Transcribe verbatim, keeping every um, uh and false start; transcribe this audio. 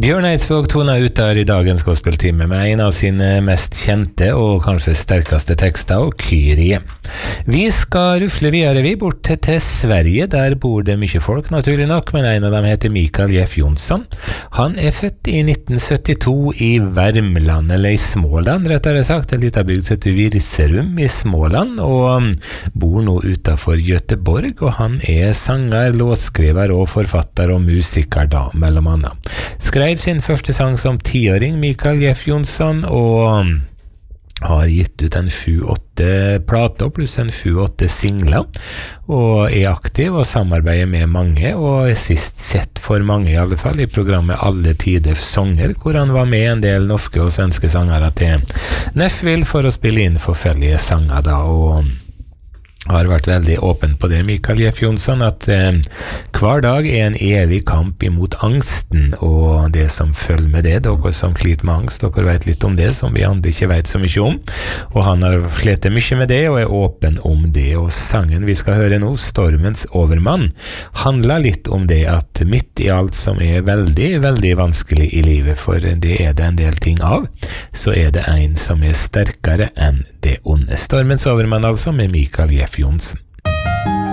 Bjørn Eidsvåg tona ut der i dagens gospeltime med en av sine mest kjente og kanskje sterkeste tekster, og Kyrie. Vi skal rufle videre vi bort til, til Sverige, der bor det mye folk naturlig nok, men en av dem heter Mikael Jeff Jonsson. Han er født i nitten syttito i Värmland, eller i Småland rettere sagt, en liten bygd som heter Virserum i Småland, og bor nå utenfor Göteborg, og han er sanger, låtskriver og forfatter og musiker da, mellom annet. Skrev sin første sang som tiåring, Mikael Jeff Jonsson, og har gitt ut en sju-åtte plater pluss en sju-åtte singler, og er aktiv og samarbeider med mange, og er sist sett for mange i alle fall i programmet Alle Tiders Sanger, hvor han var med en del norske og svenske sangere til Nashville for å spille inn forskjellige sanger da, og har vært veldig åpen på det, Mikael Jeff Jonsson, at eh, hver dag er en evig kamp imot angsten, og det som følger med det, dere som sliter med angst, dere vet litt om det, som vi andre ikke vet så mye om, og han har slitt mye med det, og er åpen om det, og sangen vi skal høre nå, Stormens overmann, handler litt om det, at midt i alt som er veldig, veldig vanskelig i livet, for det er det en del ting av, så er det en som er sterkere enn det onde. Stormens overmann altså, med Mikael Jeff Jonsson.